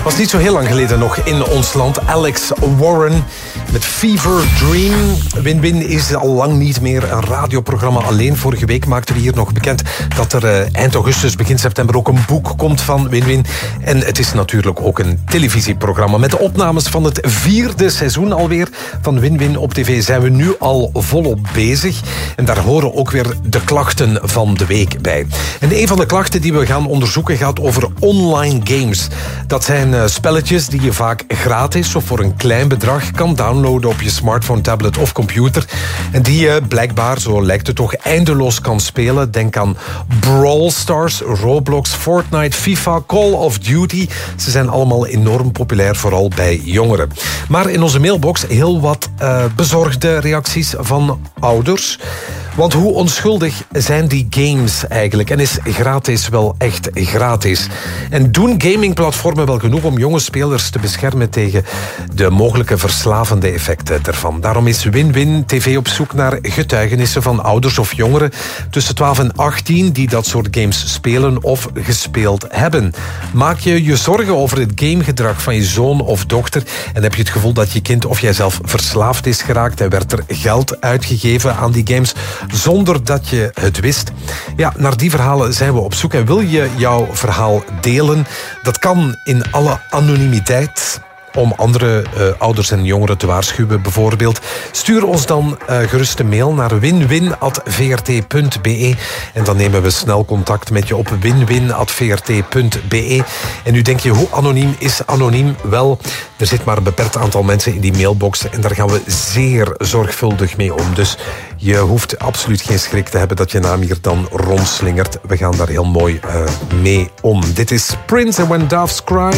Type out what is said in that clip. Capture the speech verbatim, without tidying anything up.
Was niet zo heel lang geleden nog in ons land. Alex Warren met Fever Dream. Win-Win is al lang niet meer een radioprogramma alleen. Vorige week maakten we hier nog bekend dat er uh, eind augustus, begin september ook een boek komt van Win-Win. En het is natuurlijk ook een televisieprogramma. Met de opnames van het vierde seizoen alweer van Win-Win op tv zijn we nu al volop bezig. En daar horen ook weer de klachten van de week bij. En een van de klachten die we gaan onderzoeken gaat over online games. Dat zijn uh, spelletjes die je vaak gratis of voor een klein bedrag kan downloaden op je smartphone, tablet of computer. En die je blijkbaar, zo lijkt het toch, eindeloos kan spelen. Denk aan Brawl Stars, Roblox, Fortnite, FIFA, Call of Duty. Ze zijn allemaal enorm populair, vooral bij jongeren. Maar in onze mailbox heel wat uh, bezorgde reacties van ouders. Want hoe onschuldig zijn die games eigenlijk? En is gratis wel echt gratis? En doen gamingplatformen wel genoeg om jonge spelers te beschermen tegen de mogelijke verslavende effecten ervan? Daarom is Win-Win T V op zoek naar getuigenissen van ouders of jongeren tussen twaalf en achttien die dat soort games spelen of gespeeld hebben. Maak je je zorgen over het gamegedrag van je zoon of dochter en heb je het gevoel dat je kind of jijzelf verslaafd is geraakt en werd er geld uitgegeven aan die games zonder dat je het wist? Ja, naar die verhalen zijn we op zoek. En wil je jouw verhaal delen? Dat kan in alle anonimiteit, om andere uh, ouders en jongeren te waarschuwen bijvoorbeeld. Stuur ons dan uh, gerust een mail naar winwin at v r t punt b e en dan nemen we snel contact met je op winwin at v r t punt b e. En nu denk je, hoe anoniem is anoniem? Wel, er zit maar een beperkt aantal mensen in die mailbox en daar gaan we zeer zorgvuldig mee om. Dus je hoeft absoluut geen schrik te hebben dat je naam hier dan rondslingert. We gaan daar heel mooi uh, mee om. Dit is Prince and When Doves Cry.